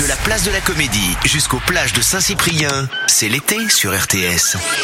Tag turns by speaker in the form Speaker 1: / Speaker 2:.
Speaker 1: De la place de la Comédie jusqu'aux plages de Saint-Cyprien, c'est l'été sur RTS.